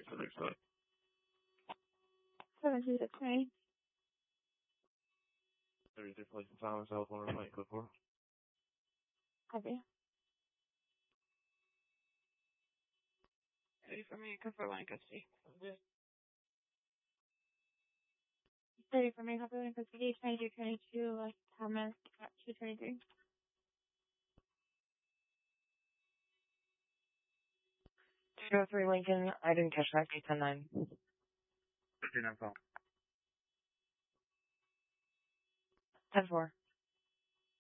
726 36 Place in Thomas, California, Lane, code 4. Copy. Ready for me, code 4 line custody. 30 for me, copy line custody, 2222 West Thomas, 223. 203 Lincoln, I didn't catch that, 810-9. 13 on phone. 10-4.